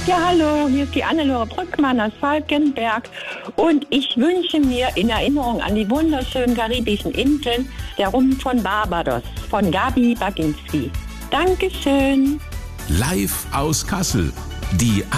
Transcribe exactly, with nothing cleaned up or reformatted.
Ja, hallo, hier ist die Annelore Brückmann aus Falkenberg und ich wünsche mir in Erinnerung an die wunderschönen karibischen Inseln der Rum von Barbados von Gabi Baginski. Dankeschön. Live aus Kassel, die